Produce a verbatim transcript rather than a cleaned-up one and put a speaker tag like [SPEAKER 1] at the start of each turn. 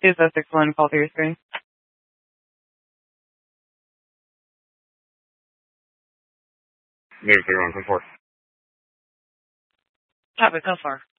[SPEAKER 1] Is that six one call through your screen?
[SPEAKER 2] Negative three one, four.
[SPEAKER 1] Traffic, how far?